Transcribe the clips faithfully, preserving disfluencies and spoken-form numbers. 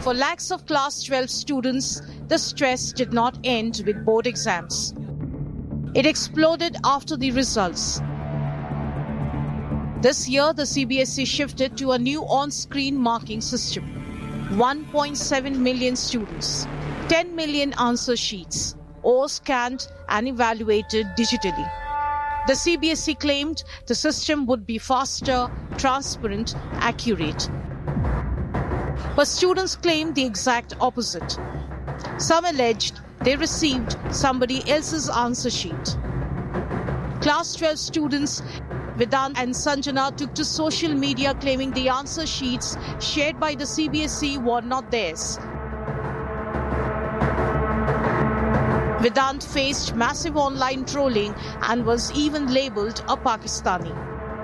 For lakhs of class twelve students, the stress did not end with board exams. It exploded after the results. This year, the C B S E shifted to a new on-screen marking system. one point seven million students, ten million answer sheets, all scanned and evaluated digitally. The C B S E claimed the system would be faster, transparent, accurate. But students claimed the exact opposite. Some alleged they received somebody else's answer sheet. Class twelve students Vedant and Sanjana took to social media claiming the answer sheets shared by the C B S E were not theirs. Vedant faced massive online trolling and was even labelled a Pakistani.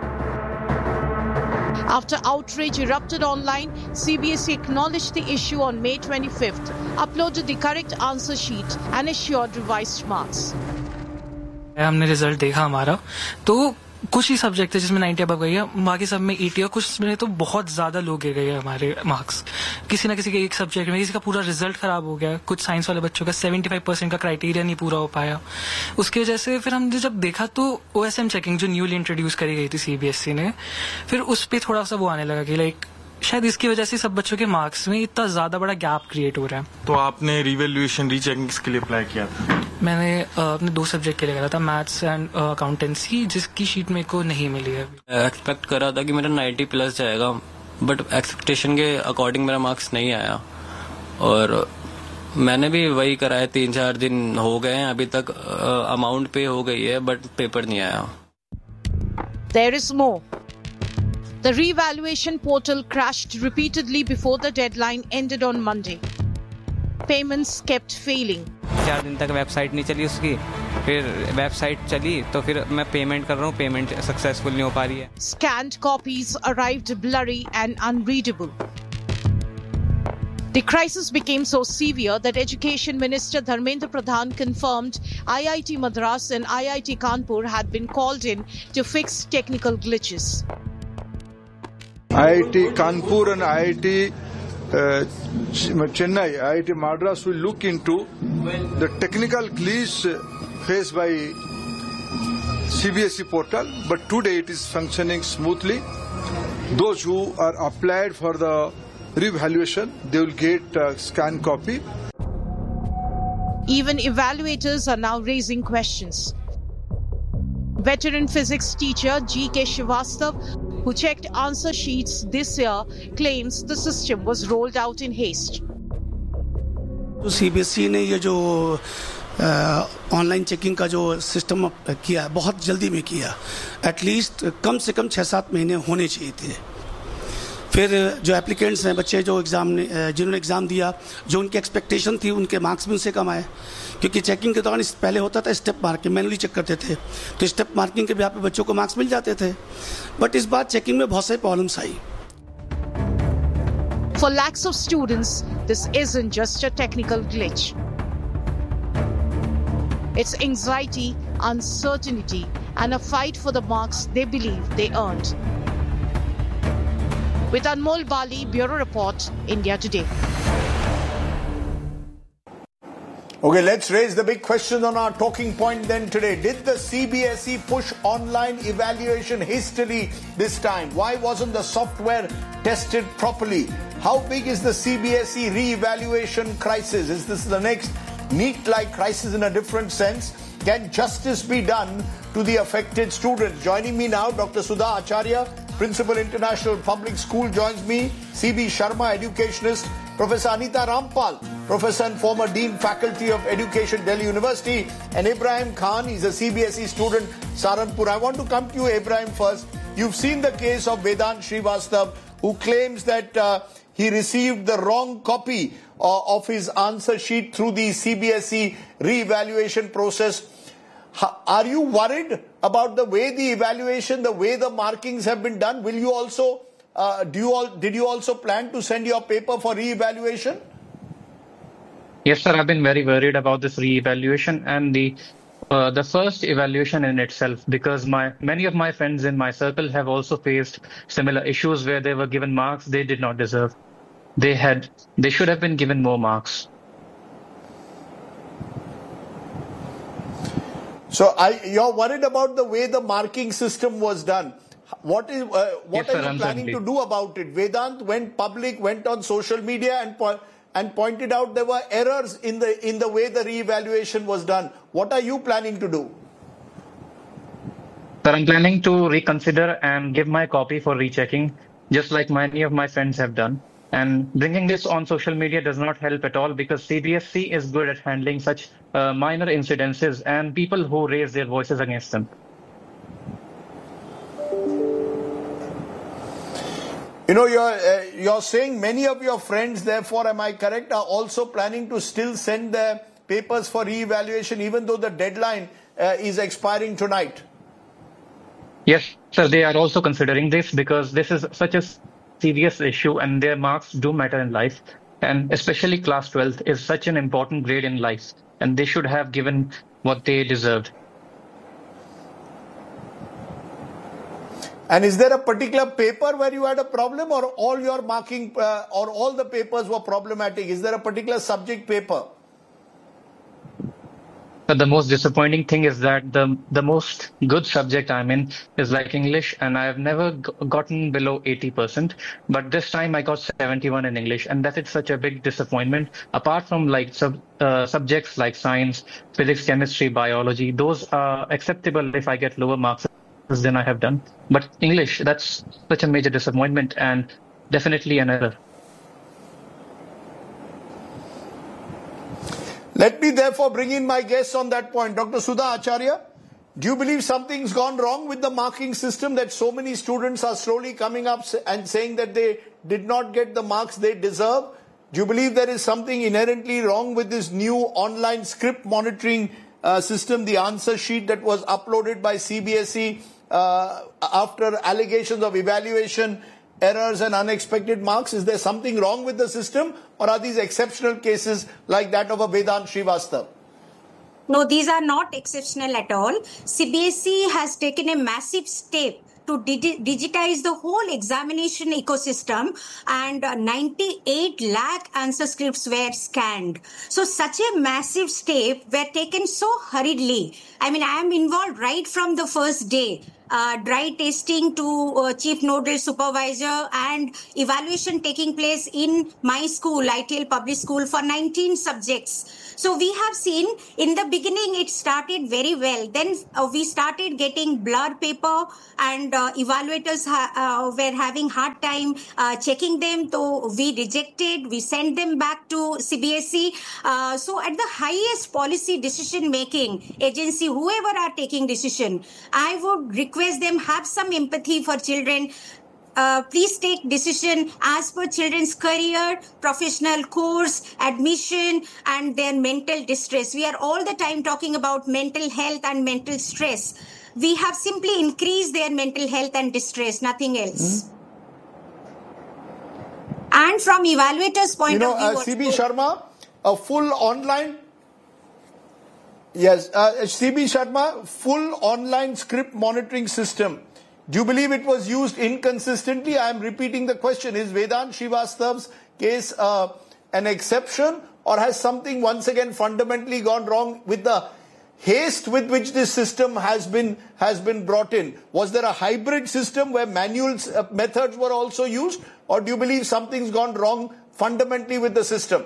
After outrage erupted online, C B S E acknowledged the issue on May twenty-fifth, uploaded the correct answer sheet and assured revised marks. हमने result देखा हमारा तो कुछ ही subject थे जिसमें ninety above गई है, बाकी सब में एटी, और कुछ में तो बहुत ज्यादा लो गिर गए हैं हमारे मार्क्स. किसी ना किसी के एक सब्जेक्ट में किसी का पूरा रिजल्ट खराब हो गया. कुछ साइंस वाले बच्चों का पचहत्तर परसेंट का क्राइटेरिया नहीं पूरा हो पाया. उसकी वजह से फिर हमने जब देखा तो ओएसएम चेकिंग जो न्यूली इंट्रोड्यूस करी गई थी सीबीएसई ने, फिर उस पर थोड़ा सा वो आने लगा कि लाइक शायद इसकी वजह से सब बच्चों के मार्क्स में इतना ज्यादा बड़ा गैप क्रिएट हो रहा है. तो आपने रिवैल्यूएशन रीचेकिंग के लिए अप्लाई किया था? मैंने अपने दो सब्जेक्ट के लिए करा था, मैथ्स एंड अकाउंटेंसी, जिसकी शीट मेरे को नहीं मिली है. एक्सपेक्ट करा था कि मेरा नाइंटी प्लस जाएगा, बट एक्सपेक्टेशन के अकॉर्डिंग मेरा मार्क्स नहीं आया. और मैंने भी वही कराया, तीन चार दिन हो गए हैं अभी तक, अमाउंट पे हो गई है बट पेपर नहीं आया. There is more. The re-evaluation portal crashed repeatedly before the deadline ended on Monday. Payments kept failing. चार दिन तक वेबसाइट नहीं चली उसकी, फिर वेबसाइट चली तो फिर मैं पेमेंट कर रहा हूँ, पेमेंट सक्सेसफुल नहीं हो पा रही है. Scanned copies arrived blurry and unreadable. The crisis became so severe that Education Minister Dharmendra Pradhan confirmed I I T Madras and I I T Kanpur had been called in to fix technical glitches. I I T Kanpur and I I T uh, Chennai, I I T Madras will look into the technical glitch faced by C B S E portal, but today it is functioning smoothly. Those who are applied for the re-evaluation, they will get a scanned copy. Even evaluators are now raising questions. Veteran physics teacher G K Srivastav, who checked answer sheets this year, claims the system was rolled out in haste. तो CBSE ने ये जो online checking का जो system किया है बहुत जल्दी में किया. एटलीस्ट कम से कम छः सात महीने होने चाहिए थे. फिर जो एप्लीकेंट्स हैं, बच्चे जो एग्ज़ाम ने जिन्होंने एग्ज़ाम दिया, जो उनकी एक्सपेक्टेशन थी उनके मार्क्स भी उनसे कम आए. क्योंकि चेकिंग के दौरान पहले होता था स्टेप मार्किंग, मैनुअली चेक करते थे, तो स्टेप मार्किंग के बिहाफ पे बच्चों को मार्क्स मिल जाते थे. बट इस बार चेकिंग में बहुत सारी problems I. For lakhs of students, this isn't just a technical glitch. It's anxiety, uncertainty, and a fight for the marks they believe they earned. With Anmol Bali, Bureau Report, India Today. Okay, let's raise the big question on our talking point then today. Did the C B S E push online evaluation hastily this time? Why wasn't the software tested properly? How big is the C B S E re-evaluation crisis? Is this the next NEET-like crisis in a different sense? Can justice be done to the affected students? Joining me now, Doctor Sudha Acharya, Principal International Public School, joins me. C B Sharma, educationist. Professor Anita Rampal, Professor and former Dean Faculty of Education, Delhi University. And Ibrahim Khan, he's a C B S E student, Saharanpur. I want to come to you, Ibrahim, first. You've seen the case of Vedant Srivastav, who claims that uh, he received the wrong copy uh, of his answer sheet through the C B S E re-evaluation process. Are you worried about the way the evaluation, the way the markings have been done? Will you also, uh, do you all, did you also plan to send your paper for re-evaluation? Yes, sir. I've been very worried about this re-evaluation and the uh, the first evaluation in itself, because my many of my friends in my circle have also faced similar issues where they were given marks they did not deserve. they had, they should have been given more marks. So I, you're worried about the way the marking system was done. What is uh, what Yes, are sir, you planning certainly. to do about it? Vedant went public, went on social media and po- and pointed out there were errors in the in the way the re-evaluation was done. What are you planning to do? Sir, I'm planning to reconsider and give my copy for rechecking, just like many of my friends have done. And bringing this on social media does not help at all because C B S E is good at handling such uh, minor incidences and people who raise their voices against them. You know, you're uh, you're saying many of your friends, therefore, am I correct, are also planning to still send their papers for re-evaluation even though the deadline uh, is expiring tonight? Yes, sir, they are also considering this because this is such a serious issue and their marks do matter in life. And especially class twelfth is such an important grade in life and they should have given what they deserved. And is there a particular paper where you had a problem or all your marking uh, or all the papers were problematic? Is there a particular subject paper? But the most disappointing thing is that the the most good subject I'm in is like English, and I have never g- gotten below eighty percent. But this time I got seventy-one in English, and that is such a big disappointment. Apart from like sub, uh, subjects like science, physics, chemistry, biology, those are acceptable if I get lower marks than I have done. But English, that's such a major disappointment and definitely an error. Let me therefore bring in my guests on that point. Doctor Sudha Acharya, do you believe something's gone wrong with the marking system that so many students are slowly coming up and saying that they did not get the marks they deserve? Do you believe there is something inherently wrong with this new online script monitoring uh, system, the answer sheet that was uploaded by C B S E uh, after allegations of evaluation errors and unexpected marks? Is there something wrong with the system, or are these exceptional cases like that of a Vedant Srivastav? No, these are not exceptional at all. C B S E has taken a massive step to digi- digitize the whole examination ecosystem, and uh, ninety-eight lakh answer scripts were scanned. So such a massive step were taken so hurriedly. I mean, I am involved right from the first day. Uh, dry testing to uh, chief nodal supervisor and evaluation taking place in my school, I T L public school, for nineteen subjects. So we have seen in the beginning it started very well. Then uh, we started getting blurred paper, and uh, evaluators ha- uh, were having hard time uh, checking them. So we rejected, we sent them back to C B S E. Uh, so at the highest policy decision making agency, whoever are taking decision, I would request them have some empathy for children. Uh, please take decision as per children's career, professional course, admission, and their mental distress. We are all the time talking about mental health and mental stress. We have simply increased their mental health and distress, nothing else. Mm-hmm. And from evaluators' point you know, of view, uh, C B Sharma, a full online. Yes, uh, C B Sharma, full online script monitoring system. Do you believe it was used inconsistently? I am repeating the question. Is Vedant Srivastav's case uh, an exception, or has something once again fundamentally gone wrong with the haste with which this system has been has been brought in? Was there a hybrid system where manual uh, methods were also used, or do you believe something's gone wrong fundamentally with the system?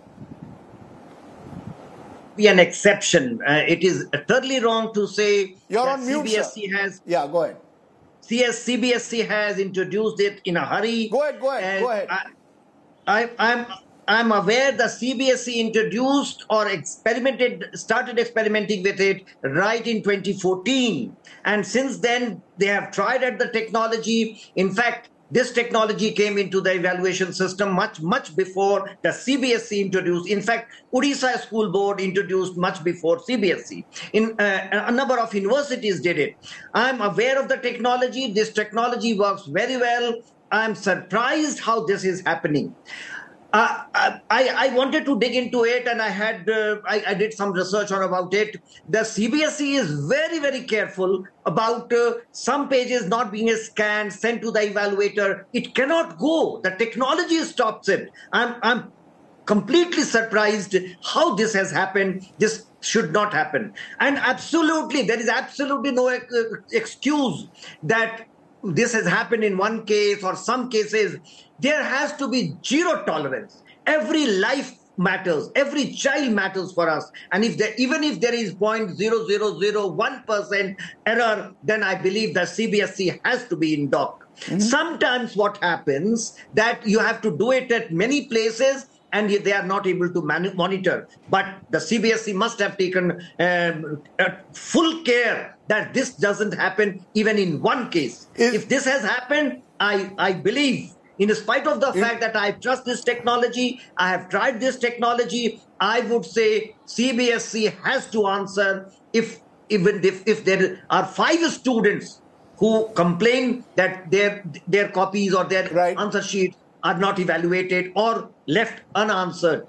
Be an exception. Uh, it is utterly wrong to say You're that on mute, C B S E sir. has. Yeah, go ahead. C B S E has introduced it in a hurry. Go ahead, go ahead, go ahead. I, I, I'm I'm aware the C B S E introduced or experimented, started experimenting with it right in twenty fourteen, and since then they have tried at the technology. In fact, this technology came into the evaluation system much, much before the C B S E introduced. In fact, Odisha School Board introduced much before C B S E. In uh, a number of universities did it. I'm aware of the technology. This technology works very well. I'm surprised how this is happening. Uh, I, I wanted to dig into it, and I had uh, I, I did some research on about it. The C B S E is very, very careful about uh, some pages not being scanned, sent to the evaluator. It cannot go. The technology stops it. I'm I'm completely surprised how this has happened. This should not happen. And absolutely, there is absolutely no uh, excuse that this has happened in one case or some cases. There has to be zero tolerance. Every life matters. Every child matters for us. And if there, even if there is zero point zero zero zero one percent error, then I believe the C B S E has to be in dock. Mm-hmm. Sometimes what happens that you have to do it at many places and they are not able to man- monitor. But the C B S E must have taken um, full care that this doesn't happen even in one case. If, if this has happened, I, I believe, in spite of the if, fact that I trust this technology, I have tried this technology, I would say C B S E has to answer if even if, if there are five students who complain that their their copies or their right. answer sheets are not evaluated or left unanswered.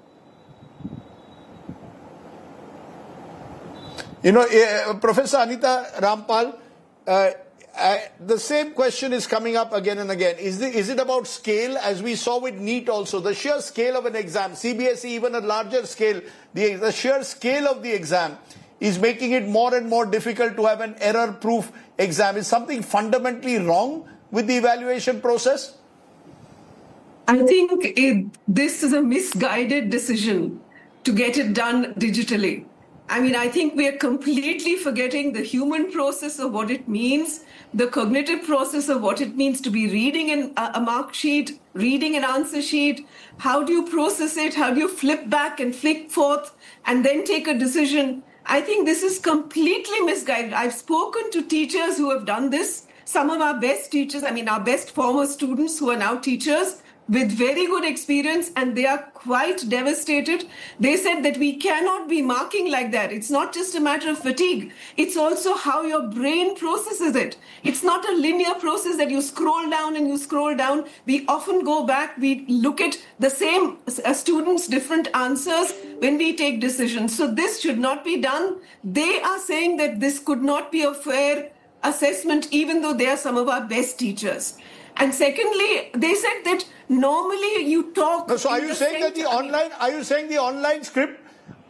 You know, uh, Professor Anita Rampal, uh, Uh, the same question is coming up again and again. Is, the, is it about scale, as we saw with NEET also? The sheer scale of an exam, C B S E even a larger scale, the, the sheer scale of the exam is making it more and more difficult to have an error-proof exam. Is something fundamentally wrong with the evaluation process? I think it, this is a misguided decision to get it done digitally. I mean, I think we are completely forgetting the human process of what it means, the cognitive process of what it means to be reading an, a mark sheet, reading an answer sheet. How do you process it? How do you flip back and flick forth and then take a decision? I think this is completely misguided. I've spoken to teachers who have done this. Some of our best teachers, I mean, our best former students who are now teachers, with very good experience, and they are quite devastated. They said that we cannot be marking like that. It's not just a matter of fatigue. It's also how your brain processes it. It's not a linear process that you scroll down and you scroll down. We often go back. We look at the same uh, students' different answers when we take decisions. So this should not be done. They are saying that this could not be a fair assessment, even though they are some of our best teachers. And secondly, they said that normally you talk. No, so are you saying that the online, are you saying the online script?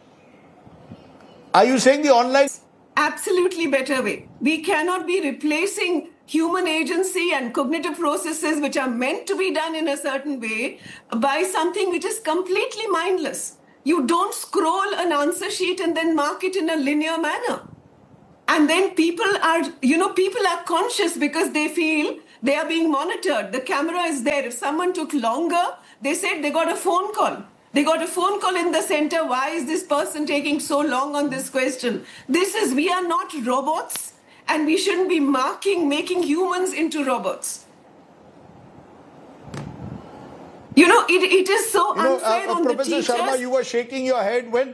Are you saying the online? Absolutely better way. We cannot be replacing human agency and cognitive processes which are meant to be done in a certain way by something which is completely mindless. You don't scroll an answer sheet and then mark it in a linear manner. And then people are, you know, people are conscious because they feel they are being monitored. The camera is there. If someone took longer, they said they got a phone call. They got a phone call in the center. Why is this person taking so long on this question? This is, we are not robots, and we shouldn't be marking, making humans into robots. You know, it, it is so you know, unfair uh, on Professor the teachers. Sharma, you were shaking your head when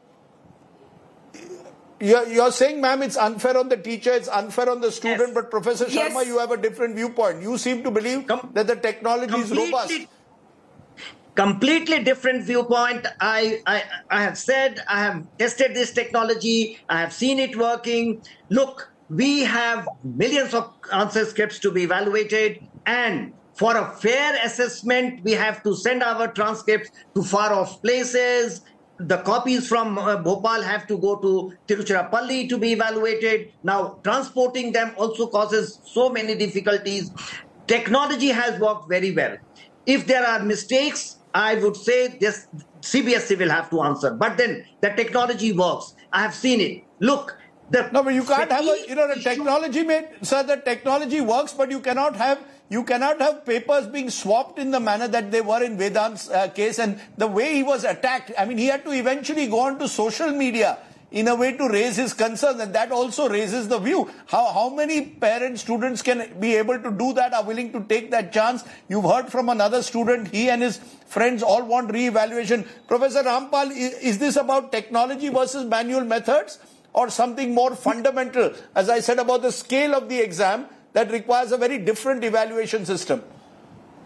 You're, you're saying, ma'am, it's unfair on the teacher, it's unfair on the student, yes. But Professor Sharma, yes. You have a different viewpoint. You seem to believe Com- that the technology is robust. Completely different viewpoint. I, I, I have said, I have tested this technology, I have seen it working. Look, we have millions of answer scripts to be evaluated, and for a fair assessment, we have to send our transcripts to far off places. The copies from uh, Bhopal have to go to Tiruchirappalli to be evaluated. Now, transporting them also causes so many difficulties. Technology has worked very well. If there are mistakes, I would say this C B S E will have to answer. But then the technology works. I have seen it. Look. The no, but you can't have a, you know, the technology made, sir, the technology works, but you cannot have, you cannot have papers being swapped in the manner that they were in Vedant's uh, case, and the way he was attacked. I mean, he had to eventually go on to social media in a way to raise his concerns, and that also raises the view. How, how many parents, students can be able to do that, are willing to take that chance? You've heard from another student, he and his friends all want re-evaluation. Professor Rampal, is, is this about technology versus manual methods, or something more fundamental, as I said, about the scale of the exam that requires a very different evaluation system?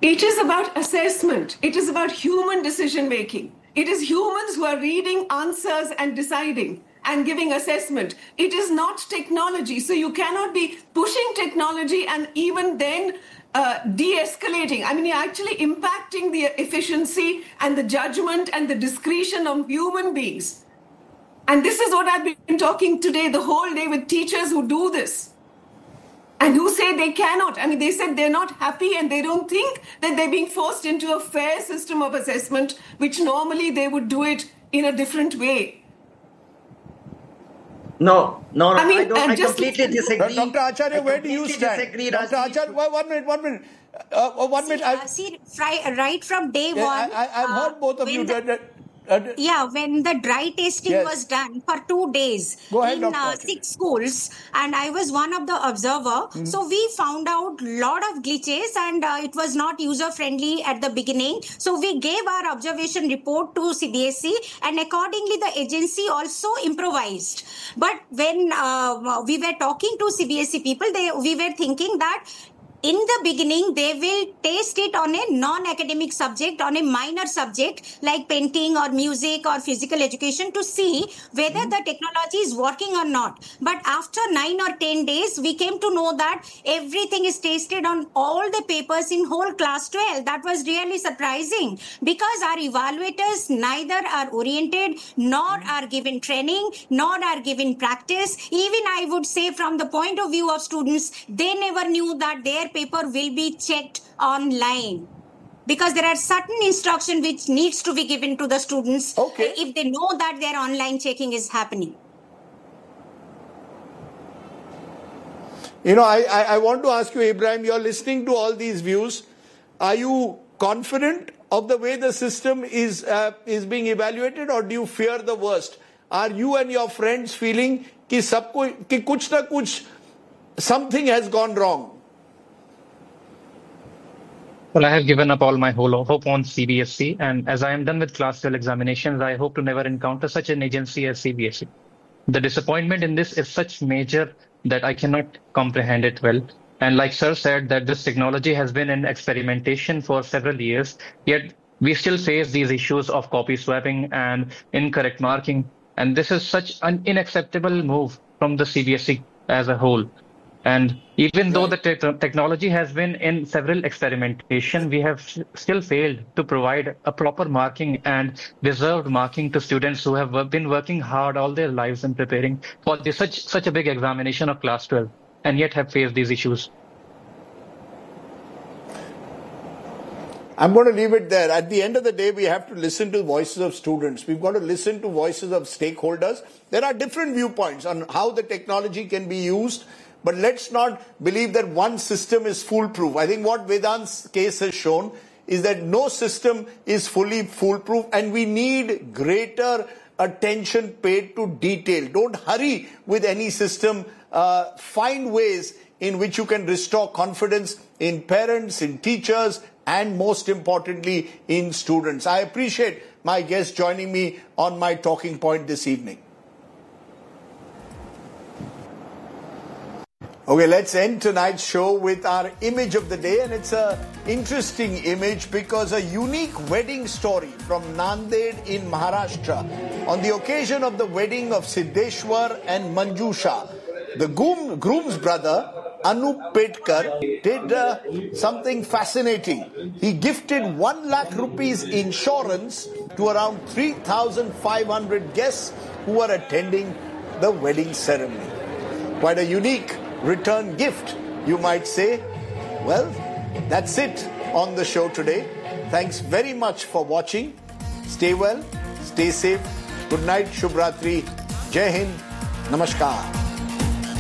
It is about assessment. It is about human decision making. It is humans who are reading answers and deciding and giving assessment. It is not technology. So you cannot be pushing technology and even then uh, de-escalating. I mean, you're actually impacting the efficiency and the judgment and the discretion of human beings. And this is what I've been talking today the whole day with teachers who do this. And who say they cannot. I mean, they said they're not happy and they don't think that they're being forced into a fair system of assessment, which normally they would do it in a different way. No, no, no. I mean, I, don't, uh, I just completely disagree. Doctor Acharya, I where do you stand? Disagree, Doctor Acharya, one minute, one minute. Uh, one see, minute. uh, see, fri- right from day Yeah, one. I, I, I've uh, heard both of you. when the- that- that- uh, Yeah, when the dry testing Yes. was done for two days Go ahead, in Doctor uh, Acharya. six schools, and I was one of the observer. So we found out lot of glitches, and uh, it was not user friendly at the beginning. So we gave our observation report to C B S E, and accordingly the agency also improvised. But when uh, we were talking to C B S E people, they we were thinking that in the beginning, they will test it on a non-academic subject, on a minor subject like painting or music or physical education to see whether mm-hmm. the technology is working or not. But after nine or ten days, we came to know that everything is tested on all the papers in whole class twelve. That was really surprising because our evaluators neither are oriented, nor mm-hmm. are given training, nor are given practice. Even I would say from the point of view of students, they never knew that their paper will be checked online because there are certain instruction which needs to be given to the students okay. if they know that their online checking is happening. You know, I, I, I want to ask you, Ibrahim, you're listening to all these views. Are you confident of the way the system is uh, is being evaluated, or do you fear the worst? Are you and your friends feeling कि सबको कि कुछ ना कुछ something has gone wrong? Well, I have given up all my whole hope on C B S E, and as I am done with class twelve examinations, I hope to never encounter such an agency as C B S E. The disappointment in this is such major that I cannot comprehend it well. And like Sir said, that this technology has been in experimentation for several years, yet we still face these issues of copy swapping and incorrect marking. And this is such an unacceptable move from the C B S E as a whole. And even though the te- technology has been in several experimentation, we have still failed to provide a proper marking and deserved marking to students who have been working hard all their lives in preparing for this, such such a big examination of class twelve, and yet have faced these issues. I'm going to leave it there. At the end of the day, we have to listen to voices of students. We've got to listen to voices of stakeholders. There are different viewpoints on how the technology can be used. But let's not believe that one system is foolproof. I think what Vedant's case has shown is that no system is fully foolproof, and we need greater attention paid to detail. Don't hurry with any system. Uh, find ways in which you can restore confidence in parents, in teachers, and most importantly, in students. I appreciate my guest joining me on my talking point this evening. Okay, let's end tonight's show with our image of the day, and it's an interesting image because a unique wedding story from Nanded in Maharashtra. On the occasion of the wedding of Siddheshwar and Manjusha, the groom, groom's brother, Anup Petkar, did uh, something fascinating. He gifted one lakh rupees insurance to around three thousand five hundred guests who were attending the wedding ceremony. Quite a unique return gift, you might say. Well, that's it on the show today. Thanks very much for watching. Stay well, stay safe. Good night, Shubh Ratri. Jai Hind. Namaskar.